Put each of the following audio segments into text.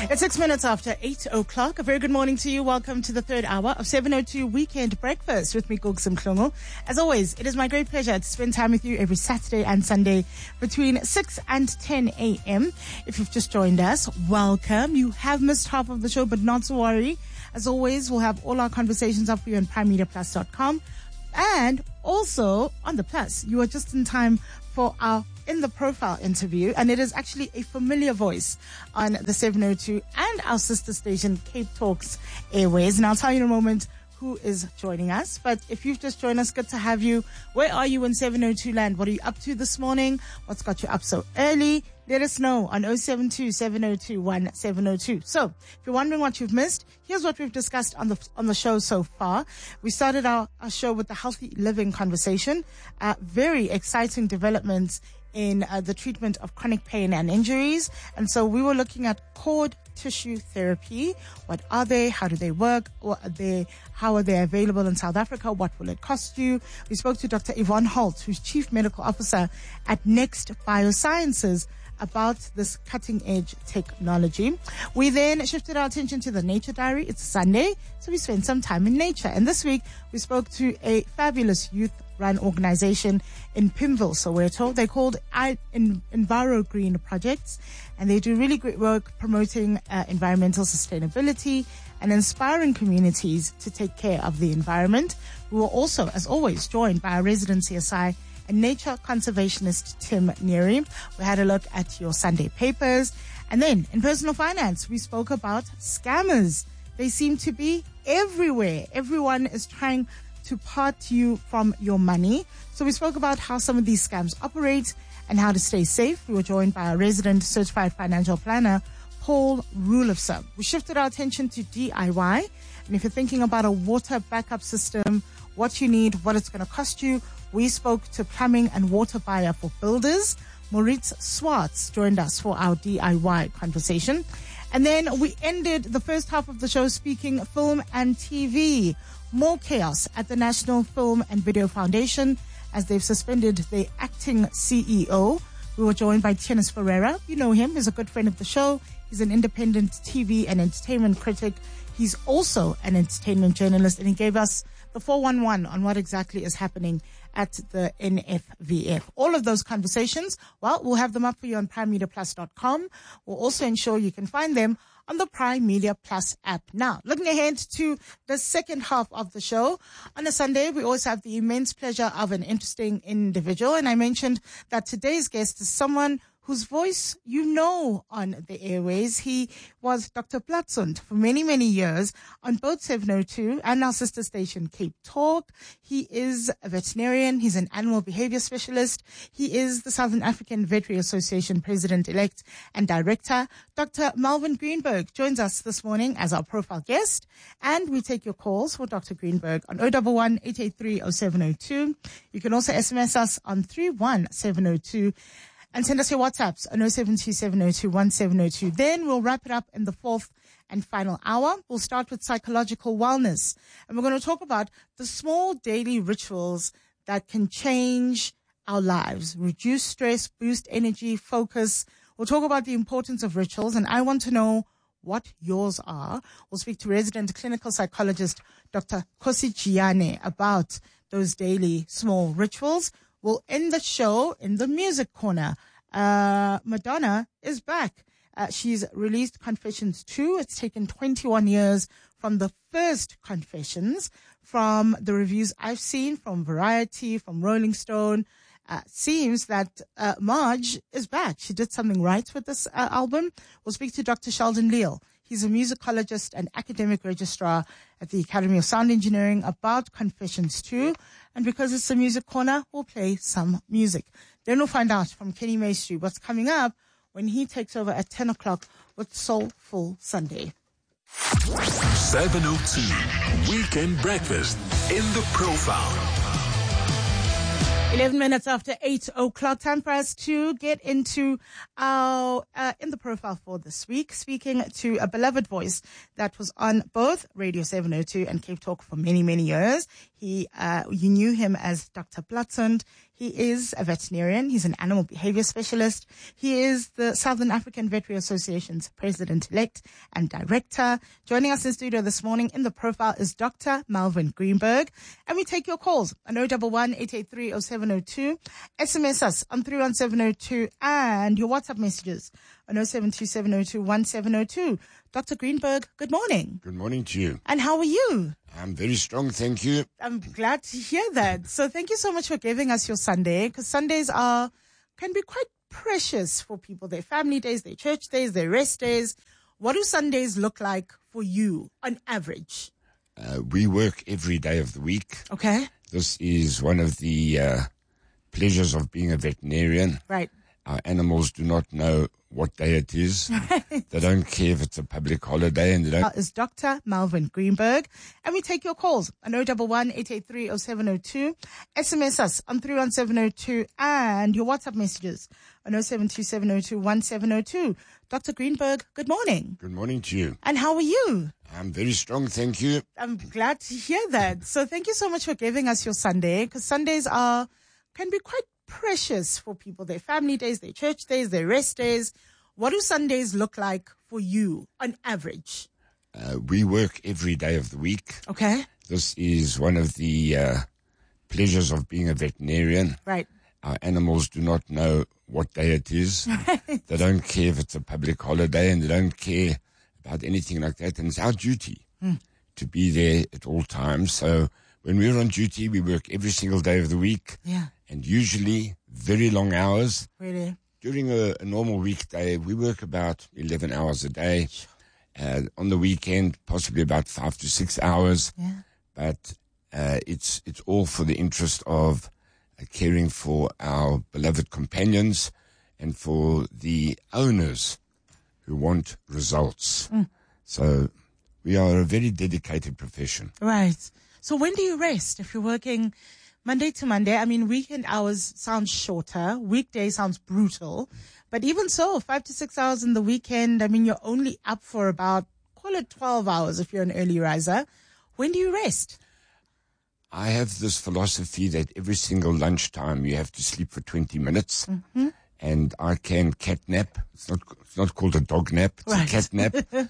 It's 6 minutes after 8 o'clock. A very good morning to you. Welcome to the third hour of 702 Weekend Breakfast with me, Gugu Mhlungu. As always, it is my great pleasure to spend time with you every Saturday and Sunday between 6 and 10 a.m. If you've just joined us, welcome. You have missed half of the show, but not to worry. As always, we'll have all our conversations up for you on primemediaplus.com. And also on the Plus, you are just in time for our In the Profile interview, and it is actually a familiar voice on the 702 and our sister station Cape Talks Airways. And I'll tell you in a moment who is joining us. But if you've just joined us, good to have you. Where are you in 702 land? What are you up to this morning? What's got you up so early? Let us know on 072 702 1702. So, if you're wondering what you've missed, here's what we've discussed on the show so far. We started our show with the healthy living conversation. Very exciting developments in the treatment of chronic pain and injuries. And so we were looking at cord tissue therapy. What are they? How do they work? How are they available in South Africa? What will it cost you? We spoke to Dr. Yvonne Holt, who's Chief Medical Officer at Next Biosciences, about this cutting-edge technology. We then shifted our attention to the Nature Diary. It's Sunday, so we spent some time in nature. And this week, we spoke to a fabulous youth-run organization in Pimville, Soweto. They're called Enviro Green Projects, and they do really great work promoting environmental sustainability and inspiring communities to take care of the environment. We were also, as always, joined by our resident CSI and nature conservationist Tim Neary. We had a look at your Sunday papers. And then in personal finance, we spoke about scammers. They seem to be everywhere. Everyone is trying to part you from your money. So we spoke about how some of these scams operate and how to stay safe. We were joined by our resident certified financial planner, Paul Rulofson. We shifted our attention to DIY. And if you're thinking about a water backup system, what you need, what it's going to cost you, we spoke to plumbing and water buyer for builders. Moritz Swartz joined us for our DIY conversation. And then we ended the first half of the show speaking film and TV. More chaos at the National Film and Video Foundation as they've suspended their acting CEO. We were joined by Tienis Ferreira. You know him. He's a good friend of the show. He's an independent TV and entertainment critic. He's also an entertainment journalist, and he gave us the 411 on what exactly is happening at the NFVF. All of those conversations, well, we'll have them up for you on primemediaplus.com. We'll also ensure you can find them on the Prime Media Plus app. Now, looking ahead to the second half of the show, on a Sunday, we always have the immense pleasure of an interesting individual. And I mentioned that today's guest is someone whose voice you know on the airways. He was Dr. Platsund for many, many years on both 702 and our sister station Cape Talk. He is a veterinarian. He's an animal behavior specialist. He is the Southern African Veterinary Association President-elect and Director. Dr. Melvin Greenberg joins us this morning as our profile guest. And we take your calls for Dr. Greenberg on 011-883-0702. You can also SMS us on 31702. And send us your WhatsApps on 072-702-1702. Then we'll wrap it up in the fourth and final hour. We'll start with psychological wellness. And we're going to talk about the small daily rituals that can change our lives, reduce stress, boost energy, focus. We'll talk about the importance of rituals, and I want to know what yours are. We'll speak to resident clinical psychologist Dr. Kosi Giane about those daily small rituals. We'll end the show in the music corner. Madonna is back. She's released Confessions 2. It's taken 21 years from the first Confessions. From the reviews I've seen from Variety, from Rolling Stone, seems that Marge is back. She did something right with this album. We'll speak to Dr. Sheldon Leal. He's a musicologist and academic registrar at the Academy of Sound Engineering about Confessions 2. And because it's a music corner, we'll play some music. Then we'll find out from Kenny Maestri what's coming up when he takes over at 10 o'clock with Soulful Sunday. 702 Weekend Breakfast in the Profile. 11 minutes after 8 o'clock, time for us to get into our In the Profile for this week, speaking to a beloved voice that was on both Radio 702 and Cape Talk for many, many years. You knew him as Dr. Platsund. He is a veterinarian. He's an animal behavior specialist. He is the Southern African Veterinary Association's president-elect and director. Joining us in studio this morning in the profile is Dr. Melvin Greenberg. And we take your calls on 011-883-0702, SMS us on 31702, and your WhatsApp messages on 0727021702. Dr. Greenberg, good morning. Good morning to you. And how are you? I'm very strong, thank you. I'm glad to hear that. So thank you so much for giving us your Sunday, because Sundays can be quite precious for people. Their family days, their church days, their rest days. What do Sundays look like for you on average? We work every day of the week. Okay. This is one of the pleasures of being a veterinarian. Right. Our animals do not know what day it is. They don't care if it's a public holiday, and they don't. Is Dr. Melvin Greenberg, and we take your calls on 011-883-0702, SMS us on 31702, and your WhatsApp messages on 0727021702. Dr. Greenberg, good morning. Good morning to you. And how are you? I'm very strong, thank you. I'm glad to hear that. So thank you so much for giving us your Sunday, because Sundays can be quite precious for people. Their family days, their church days, their rest days. What do Sundays look like for you on average? We work every day of the week. Okay. This is one of the pleasures of being a veterinarian. Right. Our animals do not know what day it is. They don't care if it's a public holiday, and they don't care about anything like that. And it's our duty to be there at all times. So when we're on duty, we work every single day of the week. Yeah. And usually very long hours. Really? During a normal weekday, we work about 11 hours a day. On the weekend, possibly about 5 to 6 hours. Yeah. But it's all for the interest of caring for our beloved companions and for the owners who want results. So we are a very dedicated profession. Right. So when do you rest if you're working Monday to Monday? I mean, weekend hours sounds shorter. Weekday sounds brutal. But even so, 5 to 6 hours in the weekend, I mean, you're only up for about, call it 12 hours if you're an early riser. When do you rest? I have this philosophy that every single lunchtime you have to sleep for 20 minutes. Mm-hmm. And I can cat nap. It's not called a dog nap. It's right. a cat nap.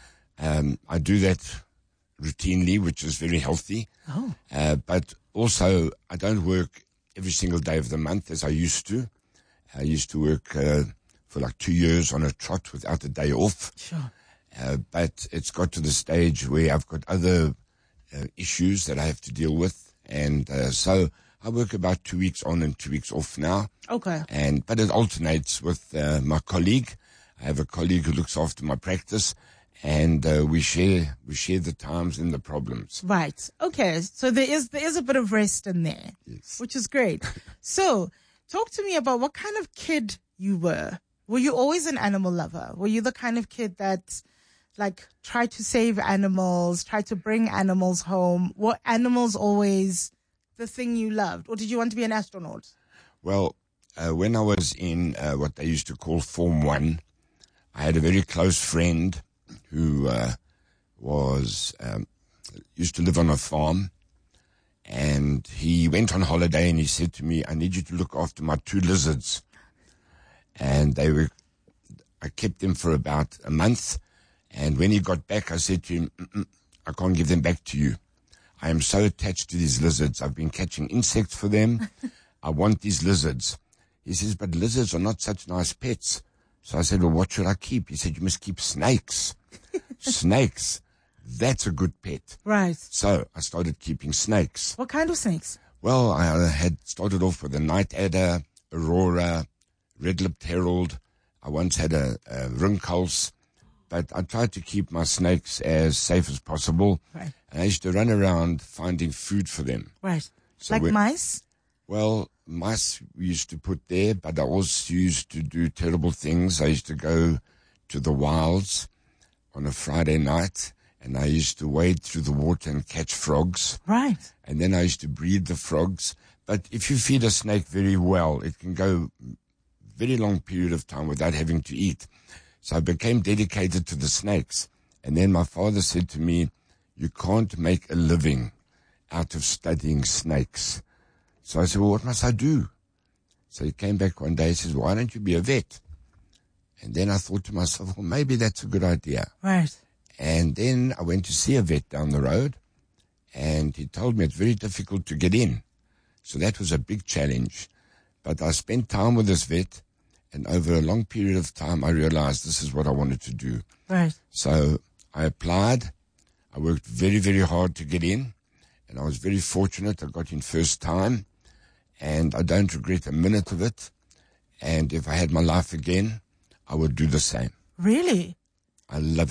I do that routinely, which is very healthy. Oh. But also, I don't work every single day of the month as I used to. I used to work for like 2 years on a trot without a day off. Sure. But it's got to the stage where I've got other issues that I have to deal with. And so I work about 2 weeks on and 2 weeks off now. Okay. But it alternates with my colleague. I have a colleague who looks after my practice. And we share the times and the problems. Right. Okay. So there is a bit of rest in there, yes, which is great. So talk to me about what kind of kid you were. Were you always an animal lover? Were you the kind of kid that tried to save animals, tried to bring animals home? Were animals always the thing you loved? Or did you want to be an astronaut? Well, when I was in what they used to call Form 1, I had a very close friend who used to live on a farm, and he went on holiday, and he said to me, I need you to look after my 2 lizards. And I kept them for about a month, and when he got back, I said to him, I can't give them back to you. I am so attached to these lizards. I've been catching insects for them. I want these lizards. He says, but lizards are not such nice pets. So I said, well, what should I keep? He said, you must keep snakes. Snakes, that's a good pet. Right. So I started keeping snakes. What kind of snakes? Well, I had started off with a night adder, aurora, red-lipped herald. I once had a rinkhals, but I tried to keep my snakes as safe as possible. Right. And I used to run around finding food for them. Right. So mice? Well, mice we used to put there, but I also used to do terrible things. I used to go to the wilds on a Friday night, and I used to wade through the water and catch frogs. Right. And then I used to breed the frogs. But if you feed a snake very well, it can go very long period of time without having to eat. So I became dedicated to the snakes. And then my father said to me, you can't make a living out of studying snakes. So I said, well, what must I do? So he came back one day and says, why don't you be a vet? And then I thought to myself, well, maybe that's a good idea. Right. And then I went to see a vet down the road, and he told me it's very difficult to get in. So that was a big challenge. But I spent time with this vet, and over a long period of time, I realized this is what I wanted to do. Right. So I applied. I worked very, very hard to get in, and I was very fortunate. I got in first time, and I don't regret a minute of it. And if I had my life again, I would do the same. Really? I love